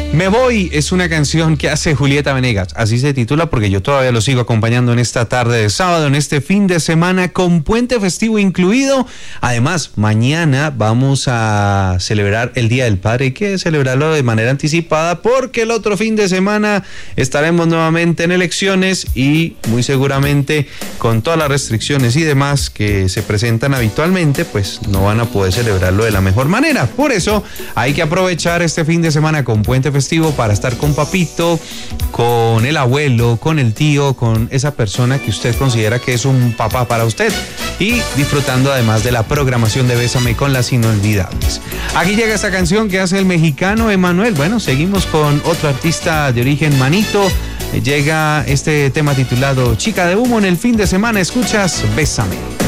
Me voy es una canción que hace Julieta Venegas, así se titula porque yo todavía lo sigo acompañando en esta tarde de sábado, en este fin de semana con puente festivo incluido. Además, mañana vamos a celebrar el Día del Padre, hay que celebrarlo de manera anticipada porque el otro fin de semana estaremos nuevamente en elecciones y muy seguramente con todas las restricciones y demás que se presentan habitualmente, pues no van a poder celebrarlo de la mejor manera. Por eso hay que aprovechar este fin de semana con puente festivo para estar con papito, con el abuelo, con el tío, con esa persona que usted considera que es un papá para usted y disfrutando además de la programación de Bésame con las inolvidables. Aquí llega esta canción que hace el mexicano Emanuel. Bueno, seguimos con otro artista de origen manito. Llega este tema titulado Chica de Humo en el fin de semana. Escuchas Bésame.